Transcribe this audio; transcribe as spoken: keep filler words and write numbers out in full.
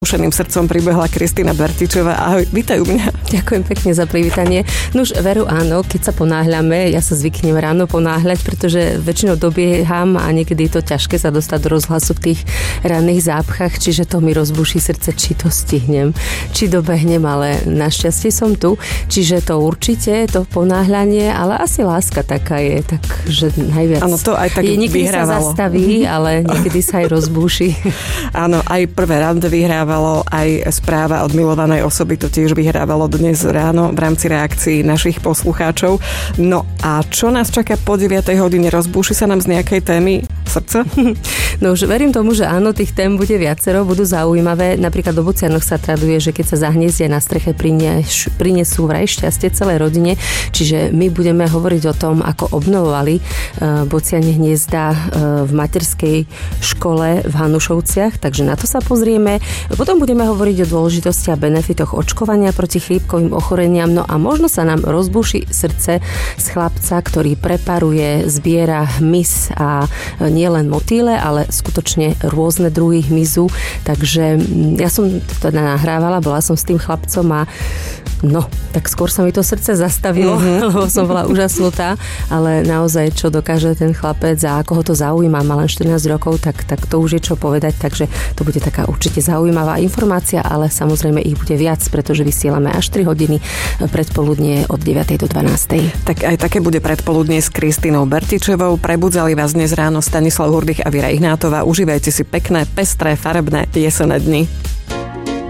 Ušeným srdcom pribehla Kristína Bertičová. Ahoj, vítaj u mňa. Ďakujem pekne za privítanie. Nuž, veru áno, keď sa ponáhľame, ja sa zvyknem ráno ponáhľať, pretože väčšinou dobieham a niekedy je to ťažké sa dostať do rozhlasu v tých ranných zápchách, čiže to mi rozbuší srdce, či to stihnem, či dobehnem, ale našťastie som tu, čiže to určite, to ponáhľanie, ale asi láska taká je, takže najviac. Áno, to aj tak je, niekedy vyhrávalo. Sa zastaví, ale niekedy sa aj rozbúši. Áno, aj prvé rande vyhrávalo, aj správa od milovanej osoby to tiež vyhrávalo dnes ráno v rámci reakcií našich poslucháčov. No a čo nás čaká po deviatej hodine? Rozbúši sa nám z nejakej témy srdce? No už verím tomu, že áno, tých tém bude viacero, budú zaujímavé. Napríklad do Bocianoch sa traduje, že keď sa zahniezdia na streche, prinieš, prinesú vraj šťastie celej rodine. Čiže my budeme hovoriť o tom, ako obnovovali uh, Bociane hniezda uh, v materskej škole v Hanušovciach, takže na to sa pozrieme. Potom budeme hovoriť o dôležitosti a benefitoch očkovania proti chrípkovým ochoreniam. No a možno sa nám rozbuší srdce z chlapca, ktorý preparuje, zbiera hmyz a nielen motýle, ale skutočne rôzne druhy hmyzu. Takže ja som teda nahrávala, bola som s tým chlapcom a no, tak skôr sa mi to srdce zastavilo, mm-hmm. lebo som bola úžasnutá, ale naozaj, čo dokáže ten chlapec a ako ho to zaujíma, má len štrnásť rokov, tak, tak to už je čo povedať, takže to bude taká určite zaujímavá informácia, ale samozrejme ich bude viac, pretože vysielame až tri hodiny predpoludnie od deviatej do dvanástej. Tak aj také bude predpoludnie s Kristínou Bertičovou. Prebudzali vás dnes ráno Stanislav Hurdych a Vira Ihnátová. Užívajte si pekné, pestré, farebné jesenné dni.